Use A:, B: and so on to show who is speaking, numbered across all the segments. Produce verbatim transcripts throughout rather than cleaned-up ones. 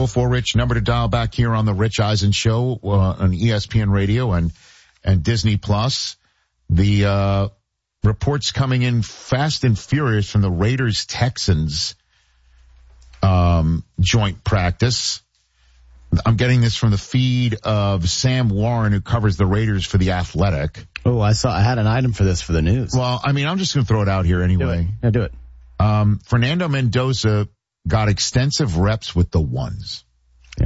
A: oh four Rich, number to dial back here on the Rich Eisen Show uh, on E S P N Radio and, and Disney Plus. The uh, reports coming in fast and furious from the Raiders-Texans um, joint practice. I'm getting this from the feed of Sam Warren, who covers the Raiders for The Athletic.
B: Oh, I saw. I had an item for this for the news.
A: Well, I mean, I'm just going to throw it out here anyway.
B: Do it. Yeah, do it.
A: Um, Fernando Mendoza got extensive reps with the ones.
B: Yeah.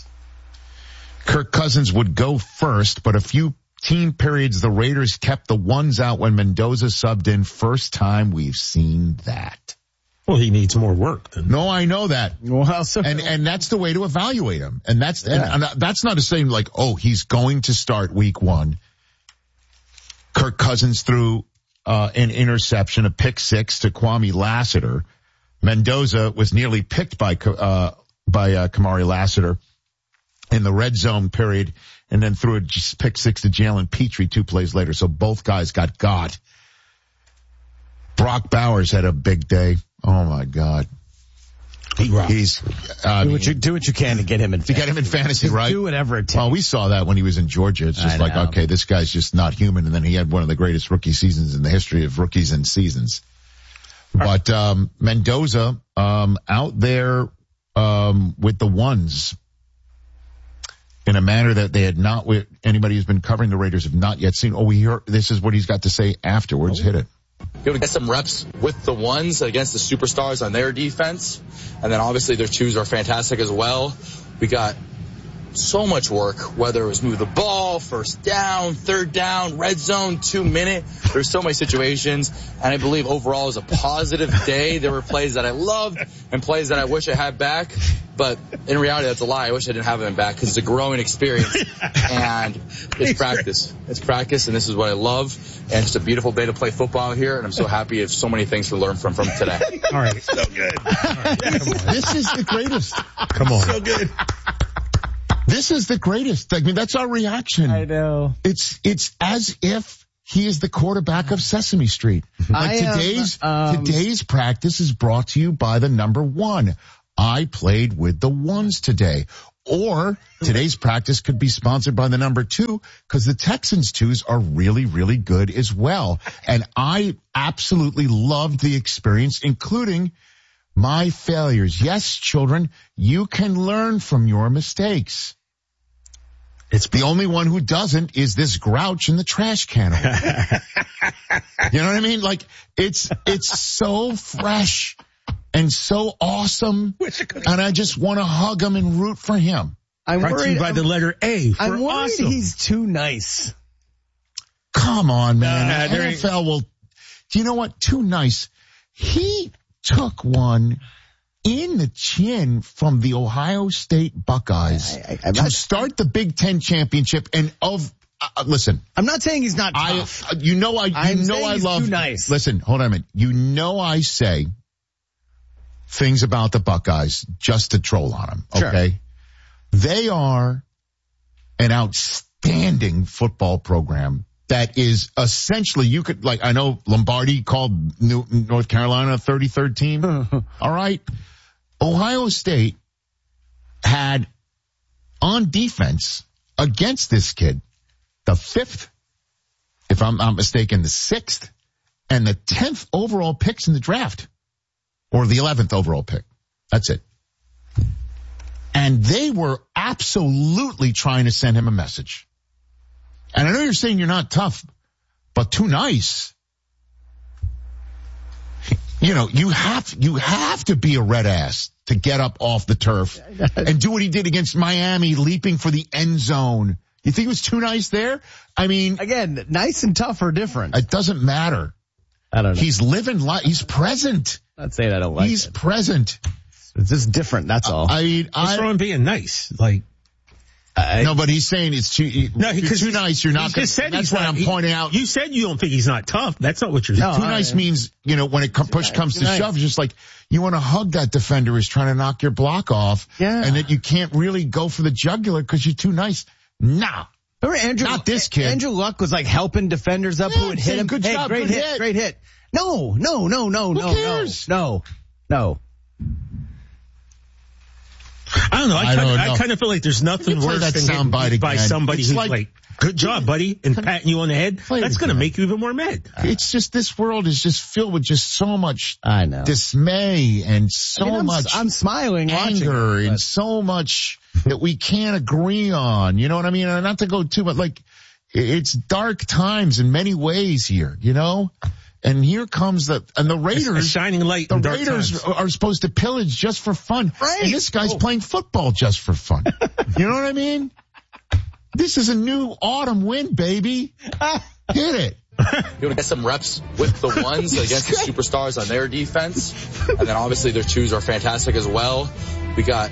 A: Kirk Cousins would go first, but a few team periods the Raiders kept the ones out when Mendoza subbed in. First time we've seen that.
C: Well, he needs more work then.
A: No, I know that.
B: Well, so
A: and and that's the way to evaluate him. And that's
B: Yeah.
A: and, and that's not a saying like, oh, he's going to start week one. Kirk Cousins threw uh, an interception, a pick six to Kwame Lassiter. Mendoza was nearly picked by uh, by uh, Kamari Lassiter in the red zone period, and then threw a pick six to Jalen Petrie two plays later. So both guys got got. Brock Bowers had a big day. Oh my God.
C: He rocks.
A: He's, I
B: do
A: mean,
B: what you do what you can to get him in.
A: to get him in fantasy, right?
B: Do whatever it takes.
A: Well, we saw that when he was in Georgia. It's just
B: I
A: like,
B: know.
A: okay, this guy's just not human. And then he had one of the greatest rookie seasons in the history of rookies and seasons. But um Mendoza um out there um with the ones in a manner that they had not, anybody who's been covering the Raiders have not yet seen. Oh, we hear, this is what he's got to say afterwards. Hit it.
D: Be able to get some reps with the ones against the superstars on their defense. And then obviously their twos are fantastic as well. We got so much work, whether it was move the ball, first down, third down, red zone, two minute. There's so many situations. And I believe overall it was a positive day. There were plays that I loved and plays that I wish I had back. But in reality, that's a lie. I wish I didn't have them back because it's a growing experience. And it's practice. It's practice, and this is what I love. And it's a beautiful day to play football here. And I'm so happy you have so many things to learn from from today.
C: All right. So good. All right.
A: This is the greatest.
C: Come on.
A: So good. This is the greatest. I mean, that's our reaction.
B: I know.
A: It's, it's as if he is the quarterback of Sesame Street. Like
B: I am,
A: today's,
B: um,
A: today's practice is brought to you by the number one. I played with the ones today. Or today's practice could be sponsored by the number two because the Texans twos are really, really good as well. And I absolutely loved the experience, including my failures. Yes, children, you can learn from your mistakes. It's the only one who doesn't is this grouch in the trash can. You know what I mean? Like, it's, it's so fresh and so awesome. And I just want to hug him and root for him.
B: I'm
C: Brought to
B: worried
C: you by
B: I'm,
C: the letter A for
B: I'm worried
C: awesome.
B: he's too nice.
A: Come on, man.
C: Nah,
A: The
C: there
A: N F L will, do you know what? Too nice. He took one in the chin from the Ohio State Buckeyes
B: I, I, I'm
A: to
B: not,
A: start the Big Ten championship. And of, uh, listen,
B: I'm not saying he's not
A: I,
B: tough.
A: uh, you know, I, you
B: I'm
A: know,
B: saying
A: I
B: he's
A: love,
B: too nice.
A: Listen, hold on a minute. You know, I say things about the Buckeyes just to troll on them.
B: Sure.
A: Okay. They are an outstanding football program that is essentially, you could, like, I know Lombardi called New, North Carolina a thirty-third team. All right. Ohio State had on defense against this kid the fifth, if I'm not mistaken, the sixth and the tenth overall picks in the draft, or the eleventh overall pick. That's it. And they were absolutely trying to send him a message. And I know you're saying you're not tough, but too nice. You know, you have, you have to be a red ass to get up off the turf and do what he did against Miami, leaping for the end zone. You think it was too nice there? I mean,
B: Again, nice and tough are different.
A: it doesn't matter.
B: I don't know.
A: He's living life. He's present.
B: not saying I don't like
A: He's
B: it.
A: present.
B: It's just different, that's all.
A: I mean,
C: What's
A: I,
C: wrong with being nice? Like,
B: I,
A: no, but he's saying it's too,
C: no,
A: you're
C: because
A: too nice. You're not
C: he
A: going
C: just said
A: to, that's
C: he's
A: why
C: not-
A: I'm
C: he-
A: pointing out.
C: You said you don't think he's not tough. That's not what you're saying.
B: No,
A: Too
B: I-
A: nice means, you know, when it co- push
B: nice,
A: comes
B: too
A: to
B: nice.
A: shove, it's just like you want to hug that defender who's trying to knock your block off.
B: Yeah.
A: And that you can't really go for the jugular because you're too nice. Nah.
B: Remember Andrew,
A: Not this kid.
B: Andrew Luck was like helping defenders up
A: Yeah,
B: who would hit
A: saying,
B: him.
A: "Good
B: hey,
A: job,
B: great
A: good
B: hit,
A: hit."
B: great hit. No, no, no, no,
A: Who
B: no,
A: cares?
B: no, no, no.
C: I don't know. I,
A: I
C: kind
A: don't
C: of,
A: know.
C: I kind of feel like there's nothing
A: play
C: worse
A: that
C: than
A: sound
C: getting
A: bite
C: beat by
A: again.
C: somebody
A: It's
C: who's
A: like-
C: like, good job, buddy, and patting you on the head.
A: Play it
C: That's going to
A: again.
C: make you even more mad.
A: It's just, this world is just filled with just so much
B: I know.
A: dismay and so
B: I mean, I'm,
A: much
B: I'm smiling watching
A: anger
B: it,
A: and
B: but-
A: so much that we can't agree on. You know what I mean? And not to go too, but like, it's dark times in many ways here, you know? And here comes the, and the
C: A
A: Raiders,
C: shining light
A: the
C: in dark
A: Raiders
C: times.
A: are supposed to pillage just for fun.
B: Right.
A: And this guy's
B: Oh.
A: playing football just for fun. You know what I mean? This is a new autumn win, baby. Hit it.
D: You want to get some reps with the ones against the superstars on their defense. And then obviously their twos are fantastic as well. We got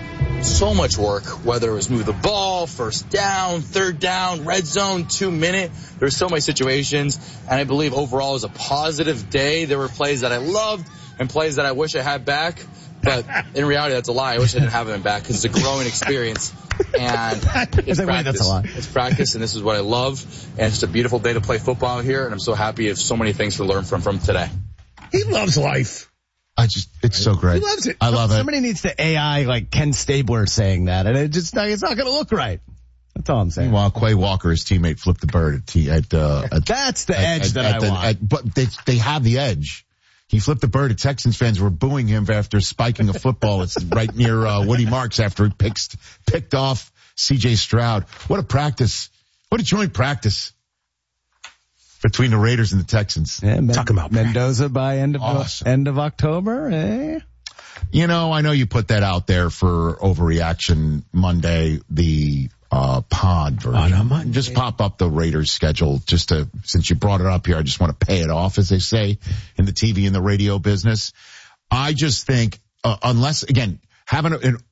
D: so much work, whether it was move the ball, first down, third down, red zone, two minute. There's so many situations. And I believe overall it was a positive day. There were plays that I loved and plays that I wish I had back. But in reality, that's a lie. I wish I didn't have them back because it's a growing experience. And it's
B: like, wait,
D: practice.
B: that's a lie.
D: It's practice, and this is what I love. And it's just a beautiful day to play football here. And I'm so happy of so many things to learn from from today.
C: He loves life.
A: I just, it's so great.
C: He loves it.
A: I love it.
B: Somebody needs to A I like Ken Stabler saying that, and it just it's not going to look right. That's all I'm saying.
A: Meanwhile, Quay Walker, his teammate, flipped the bird at, t- at, uh, at
B: That's the
A: at-
B: edge
A: at-
B: that
A: at
B: I
A: the-
B: want.
A: at- but they, they have the edge. He flipped the bird. Texans fans were booing him after spiking a football. It's right near uh, Woody Marks after he picked, picked off C J Stroud. What a practice. What a joint practice between the Raiders and the Texans.
B: Yeah, Men-
C: Talk about
B: Mendoza by end of
A: Awesome.
B: end of October, eh?
A: You know, I know you put that out there for Overreaction Monday, the uh pod version.
C: On a Monday.
A: Just pop up the Raiders schedule just to, since you brought it up here, I just want to pay it off, as they say in the T V and the radio business. I just think, uh, unless, again, having a, in,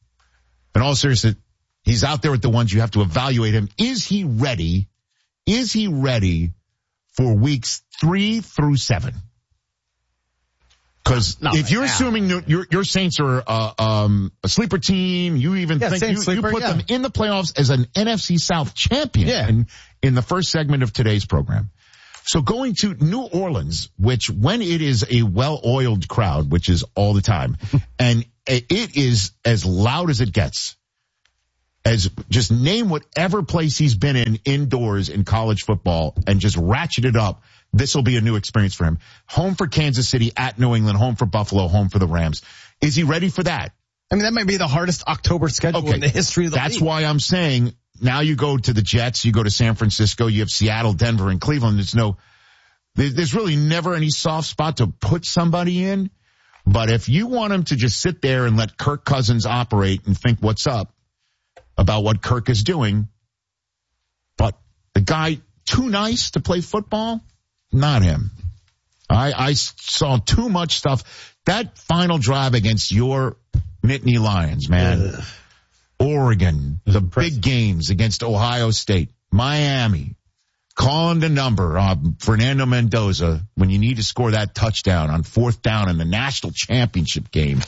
A: in all seriousness, he's out there with the ones you have to evaluate him. Is he ready? Is he ready for weeks three through seven? Because
B: Not
A: if
B: right
A: you're
B: now.
A: assuming your, your your Saints are uh, um, a sleeper team, you even
B: Yeah,
A: think
B: Saints
A: you, you
B: sleeper,
A: put
B: yeah.
A: them in the playoffs as an N F C South champion
B: Yeah.
A: in, in the first segment of today's program. So going to New Orleans, which when it is a well-oiled crowd, which is all the time, and it is as loud as it gets, as just name whatever place he's been in indoors in college football and just ratchet it up. This will be a new experience for him. Home for Kansas City, at New England, home for Buffalo, home for the Rams. Is he ready for that?
B: I mean, that might be the hardest October schedule
A: Okay.
B: in the history of the
A: That's
B: league.
A: why I'm saying now you go to the Jets, you go to San Francisco, you have Seattle, Denver, and Cleveland. There's no, there- there's really never any soft spot to put somebody in. But if you want him to just sit there and let Kirk Cousins operate and think what's up about what Kirk is doing, but the guy too nice to play football, not him. I, I saw too much stuff. That final drive against your Nittany Lions, man.
C: Ugh.
A: Oregon, the big games against Ohio State, Miami, calling the number, uh, Fernando Mendoza, when you need to score that touchdown on fourth down in the national championship game.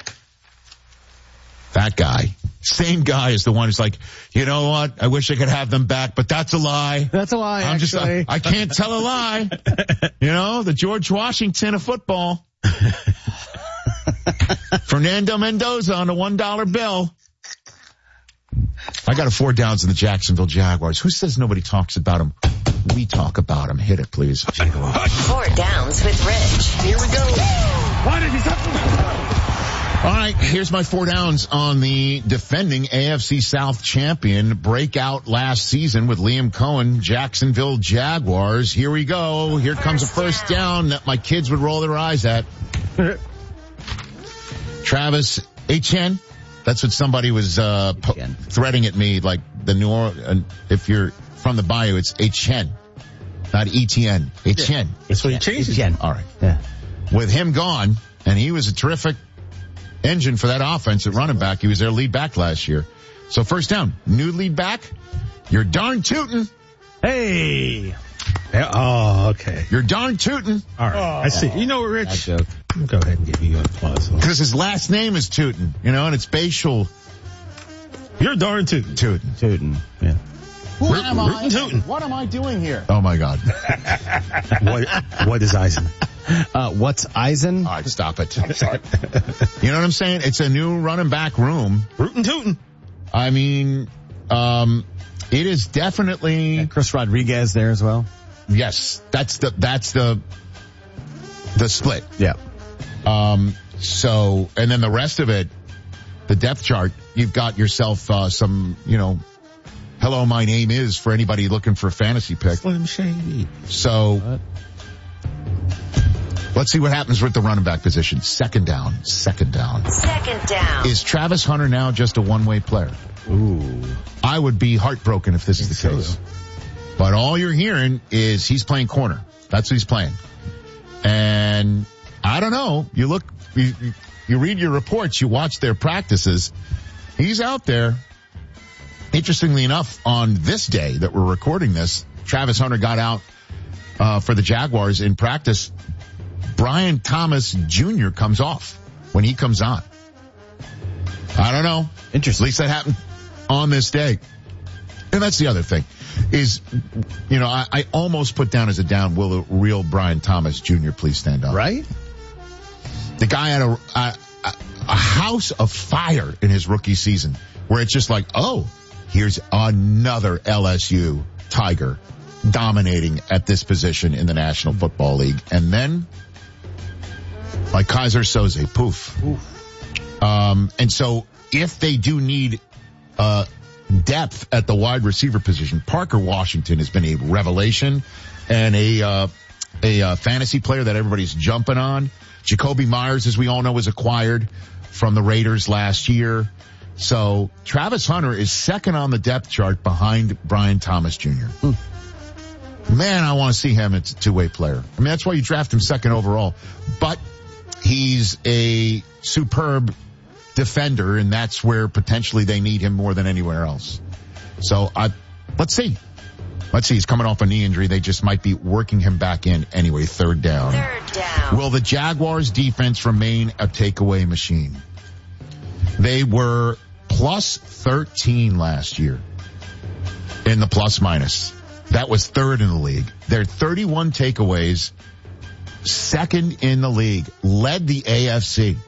A: That guy, same guy is the one who's like, you know what? I wish I could have them back, but that's a lie.
B: That's a lie,
A: I'm just,
B: actually.
A: I, I can't tell a lie. You know, the George Washington of football. Fernando Mendoza on a one dollar bill. I got a four downs in the Jacksonville Jaguars. Who says nobody talks about them? We talk about them. Hit it, please.
E: Four downs with Rich.
A: Here we go. All right, here's my four downs on the defending A F C South champion breakout last season with Liam Cohen, Jacksonville Jaguars. Here we go. Here comes a first down that my kids would roll their eyes at. Travis Etienne. That's what somebody was uh po- threading at me, like the New Orleans. If you're from the Bayou, it's Etienne, not E T N. Etienne.
C: That's what he changed it.
B: Again.
A: All right.
B: Yeah.
A: With him gone, and he was a terrific engine for that offense at running back. He was their lead back last year. So first down, new lead back. You're darn tootin'.
B: Hey.
C: Yeah, oh, okay.
A: You're darn tootin'.
C: All right. I see. You know what,
B: That
C: Rich?
B: joke.
C: I'll go ahead and give you an applause.
A: Because his last name is Tootin', you know, and it's facial
C: You're darn too.
A: Tootin'.
B: Tootin'. Yeah.
A: Who am I?
C: Rootin' tootin'.
A: What am I doing here? Oh my God.
C: What, what is Eisen?
B: Uh, what's Eisen?
A: All right, stop it. I'm sorry. You know what I'm saying? It's a new running back room.
C: Rootin' tootin'.
A: I mean, um, it is definitely.
B: And Chris Rodriguez there as well.
A: Yes, that's the, that's the, the split.
B: Yeah.
A: Um, so, and then the rest of it, the depth chart, you've got yourself, uh, some, you know, hello, my name is for anybody looking for a fantasy pick.
C: Slim Shady.
A: So,
B: What?
A: let's see what happens with the running back position. Second down, second down.
E: Second down.
A: Is Travis Hunter now just a one-way player?
B: Ooh.
A: I would be heartbroken if this is the
C: so.
A: case. But all you're hearing is he's playing corner. That's what he's playing. And I don't know. You look, you, you read your reports, you watch their practices. He's out there. Interestingly enough, on this day that we're recording this, Travis Hunter got out uh, for the Jaguars in practice. Brian Thomas Junior comes off when he comes on. I don't know.
B: Interesting.
A: At least that happened on this day. And that's the other thing is, you know, I, I almost put down as a down, will the real Brian Thomas Junior please stand up?
B: Right?
A: The guy had a, a, a house of fire in his rookie season where it's just like, oh, here's another L S U Tiger dominating at this position in the National Football League. And then, like Kaiser Soze, poof. Oof. Um, and so if they do need, uh, depth at the wide receiver position, Parker Washington has been a revelation and a, uh, a, uh, fantasy player that everybody's jumping on. Jacoby Myers, as we all know, was acquired from the Raiders last year. So Travis Hunter is second on the depth chart behind Brian Thomas Junior Hmm. Man, I want to see him as a two-way player. I mean, that's why you draft him second overall. But he's a superb defender, and that's where potentially they need him more than anywhere else. So I, let's see. Let's see. He's coming off a knee injury. They just might be working him back in anyway. Third down.
E: Third down.
A: Will the Jaguars defense remain a takeaway machine? They were plus thirteen last year in the plus minus. That was third in the league. They're thirty-one takeaways, second in the league, led the A F C.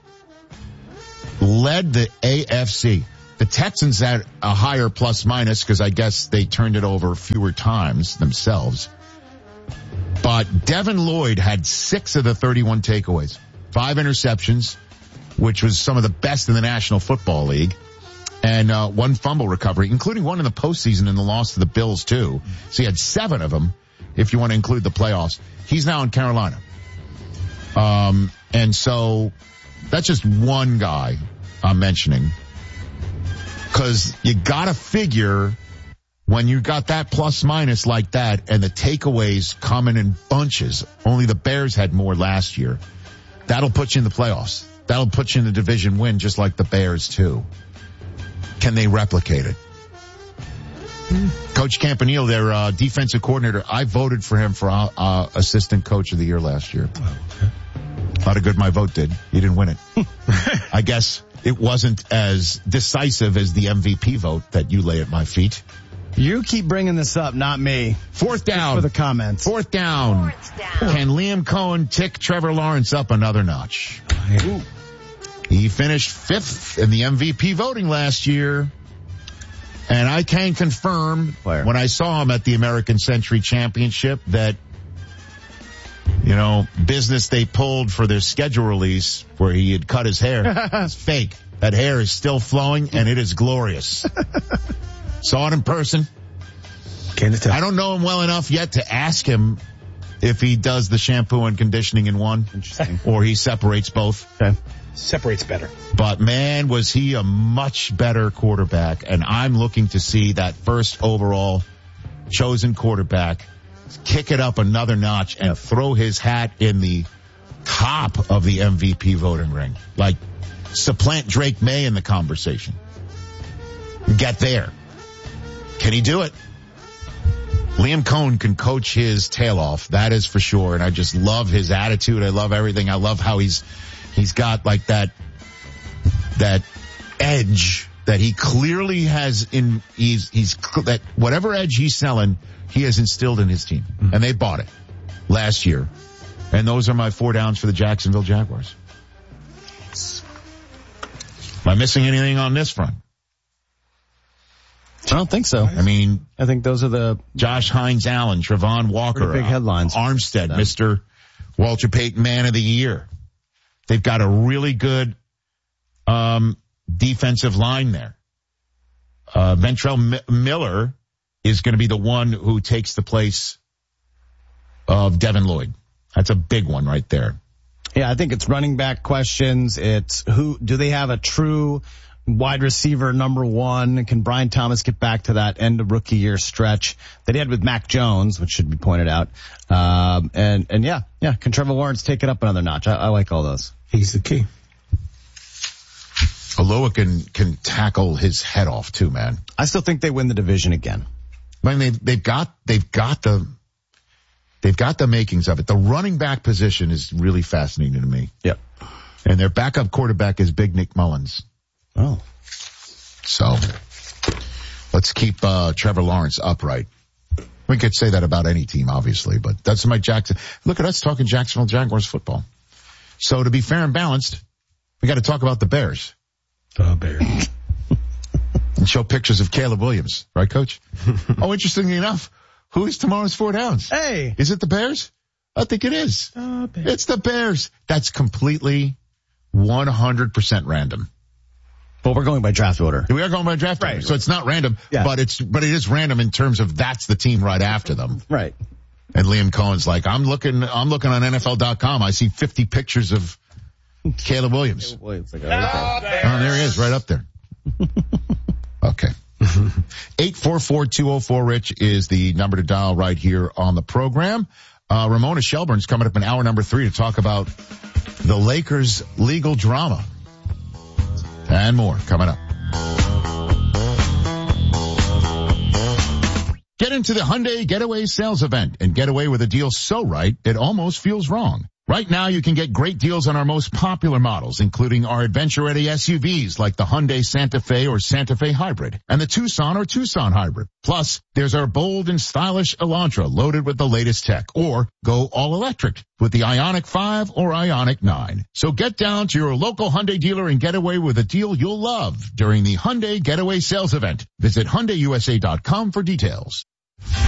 A: Led the A F C. The Texans had a higher plus minus because I guess they turned it over fewer times themselves. But Devin Lloyd had six of the thirty-one takeaways, five interceptions, which was some of the best in the National Football League, and uh, one fumble recovery, including one in the postseason in the loss to the Bills too. So he had seven of them, if you want to include the playoffs. He's now in Carolina. Um, and so that's just one guy I'm mentioning. Cause you gotta figure when you got that plus minus like that and the takeaways coming in bunches, only the Bears had more last year, that'll put you in the playoffs. That'll put you in the division win just like the Bears too. Can they replicate it? Hmm. Coach Campanile, their uh, defensive coordinator, I voted for him for uh, uh, assistant coach of the year last year.
C: Oh, okay.
A: A lot of good my vote did. He didn't win it. I guess it wasn't as decisive as the M V P vote that you lay at my feet.
B: You keep bringing this up, not me.
A: Fourth down.
B: For the comments.
A: Fourth down.
E: Fourth down.
A: Can Liam Cohen tick Trevor Lawrence up another notch?
C: Ooh.
A: He finished fifth in the M V P voting last year. And I can confirm
B: Player.
A: when I saw him at the American Century Championship that, you know, business they pulled for their schedule release where he had cut his hair. It's fake. That hair is still flowing and it is glorious. Saw it in person.
C: Can't tell.
A: I don't know him well enough yet to ask him if he does the shampoo and conditioning in one.
B: Interesting.
A: Or he separates both.
B: Okay.
C: Separates better.
A: But man, was he a much better quarterback. And I'm looking to see that first overall chosen quarterback kick it up another notch and throw his hat in the top of the M V P voting ring. Like supplant Drake May in the conversation. Get there. Can he do it? Liam Cohen can coach his tail off. That is for sure. And I just love his attitude. I love everything. I love how he's, he's got like that, that edge that he clearly has in, he's, he's, that whatever edge he's selling, he has instilled in his team. Mm-hmm. And they bought it last year. And those are my four downs for the Jacksonville Jaguars. Am I missing anything on this front?
B: I don't think so.
A: I mean,
B: I think those are the
A: Josh Hines Allen, Travon Walker,
B: pretty big headlines.
A: uh, Armstead, Mister Walter Payton Man of the Year. They've got a really good um, defensive line there. Uh, Ventrell M- Miller is going to be the one who takes the place of Devin Lloyd. That's a big one right there.
B: Yeah, I think it's running back questions. It's who, do they have a true wide receiver number one? Can Brian Thomas get back to that end of rookie year stretch that he had with Mac Jones, which should be pointed out? Um, and, and yeah, yeah, can Trevor Lawrence take it up another notch? I, I like all those.
C: He's the key.
A: Aloha can, can tackle his head off too, man.
B: I still think they win the division again.
A: I mean, they've, they've got, they've got the, they've got the makings of it. The running back position is really fascinating to me.
B: Yep.
A: And their backup quarterback is Big Nick Mullins.
B: Oh.
A: So let's keep, uh, Trevor Lawrence upright. We could say that about any team, obviously, but that's my Jackson. Look at us talking Jacksonville Jaguars football. So to be fair and balanced, we got to talk about the Bears.
C: The Bears.
A: And show pictures of Caleb Williams. Right, Coach? Oh, interestingly enough, who is tomorrow's four downs?
B: Hey.
A: Is it the Bears? I think it is.
C: The Bears.
A: It's the Bears. That's completely one hundred percent random.
B: But we're going by draft order.
A: We are going by draft
B: Right.
A: order, so it's not random,
B: Yeah.
A: but it's but it is random in terms of that's the team right after them.
B: Right.
A: And Liam Cohen's like, I'm looking, I'm looking on N F L dot com. I see fifty pictures of Caleb Williams.
B: Williams, like, okay.
A: Oh, there he is, right up there. Okay. eight four four, two oh four, Rich is the number to dial right here on the program. Uh, Ramona Shelburne's coming up in hour number three to talk about the Lakers' legal drama. And more coming up. Get into the Hyundai Getaway Sales Event and get away with a deal so right it almost feels wrong. Right now you can get great deals on our most popular models, including our adventure-ready S U Vs like the Hyundai Santa Fe or Santa Fe Hybrid and the Tucson or Tucson Hybrid. Plus, there's our bold and stylish Elantra loaded with the latest tech, or go all electric with the Ioniq five or Ioniq nine. So get down to your local Hyundai dealer and get away with a deal you'll love during the Hyundai Getaway Sales Event. Visit Hyundai U S A dot com for details.